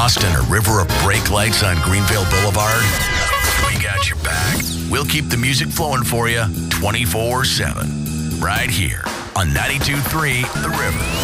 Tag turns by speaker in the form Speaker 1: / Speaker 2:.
Speaker 1: lost in a river of brake lights on Greenville Boulevard? We got your back. We'll keep the music flowing for you 24/7. Right here on 92.3 The River.